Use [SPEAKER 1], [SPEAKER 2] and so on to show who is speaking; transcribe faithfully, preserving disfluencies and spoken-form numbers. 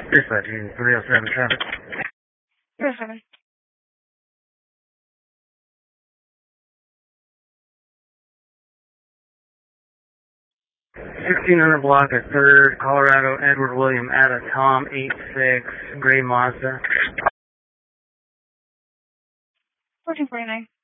[SPEAKER 1] Dispatching three oh seven traffic.
[SPEAKER 2] three oh seven.
[SPEAKER 1] sixteen hundred block at third, Colorado, Edward William, Ada, Tom, eight six, Gray Mazda.
[SPEAKER 2] fourteen forty-nine.